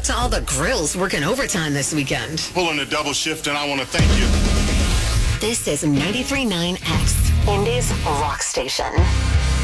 to all the grills working overtime this weekend. Pulling a double shift, and I want to thank you. This is 93.9 X, Indy's rock station.